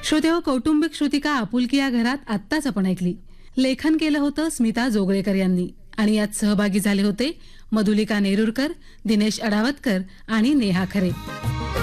श्रोतेहो, कौटुंबिक श्रुतिका आपुलकी या घरात आत्ताच आपण ऐकली. लेखन केलं होतं स्मिता जोगळेकर यांनी आणि यात सहभागी झाले होते मधुलिका नेरुरकर, दिनेश अडावतकर आणि नेहा खरे.